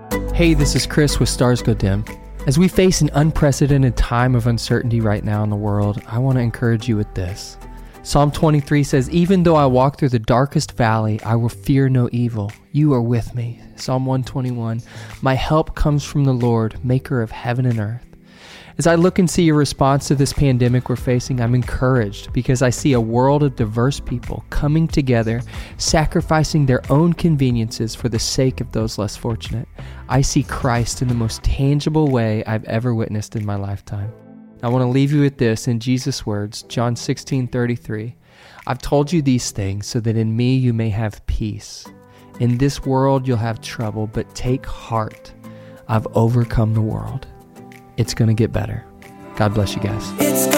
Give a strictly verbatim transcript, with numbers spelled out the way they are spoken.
Hey, this is Chris with Stars Go Dim. As we face an unprecedented time of uncertainty right now in the world, I want to encourage you with this. Psalm twenty-three says, "Even though I walk through the darkest valley, I will fear no evil. You are with me." Psalm one twenty-one, "My help comes from the Lord, maker of heaven and earth." As I look and see your response to this pandemic we're facing, I'm encouraged because I see a world of diverse people coming together, sacrificing their own conveniences for the sake of those less fortunate. I see Christ in the most tangible way I've ever witnessed in my lifetime. I want to leave you with this in Jesus' words, John sixteen thirty-three. "I've told you these things so that in me you may have peace. In this world you'll have trouble, but take heart. I've overcome the world." It's going to get better. God bless you guys. It's